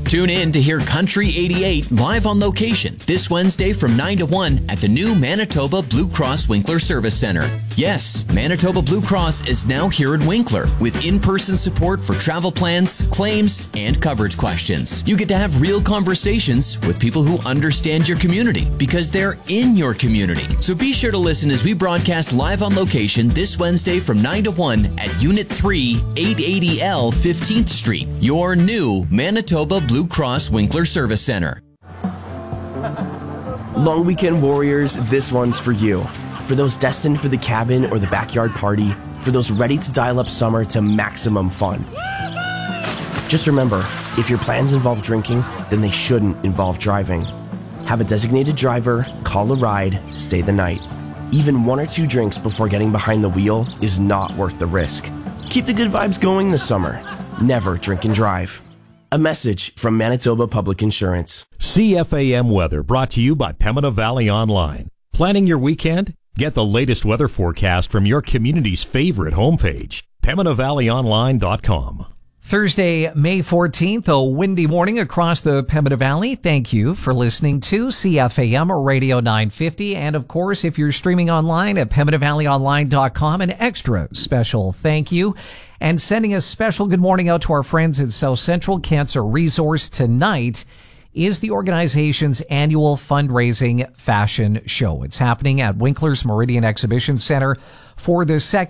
Tune in to hear Country 88 live on location this Wednesday from 9 to 1 at the new Manitoba Blue Cross Winkler Service Center. Yes, Manitoba Blue Cross is now here in Winkler with in-person support for travel plans, claims, and coverage questions. You get to have real conversations with people who understand your community because they're in your community. So be sure to listen as we broadcast live on location this Wednesday from 9 to 1 at Unit 3, 880L 15th Street, your new Manitoba Blue Cross Winkler Service Center. Long weekend warriors, this one's for you. For those destined for the cabin or the backyard party, for those ready to dial up summer to maximum fun. Just remember, if your plans involve drinking, then they shouldn't involve driving. Have a designated driver, call a ride, stay the night. Even 1 or 2 drinks before getting behind the wheel is not worth the risk. Keep the good vibes going this summer. Never drink and drive. A message from Manitoba Public Insurance. CFAM weather brought to you by Pembina Valley Online. Planning your weekend? Get the latest weather forecast from your community's favorite homepage, PembinaValleyOnline.com. Thursday, May 14th, a windy morning across the Pembina Valley. Thank you for listening to CFAM Radio 950. And of course, if you're streaming online at PembinaValleyOnline.com, an extra special thank you. And sending a special good morning out to our friends at South Central Cancer Resource. Tonight is the organization's annual fundraising fashion show. It's happening at Winkler's Meridian Exhibition Center for the second